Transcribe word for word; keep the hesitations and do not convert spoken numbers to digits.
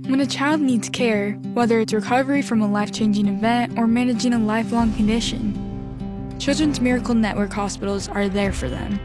When a child needs care, whether it's recovery from a life-changing event or managing a lifelong condition, Children's Miracle Network hospitals are there for them.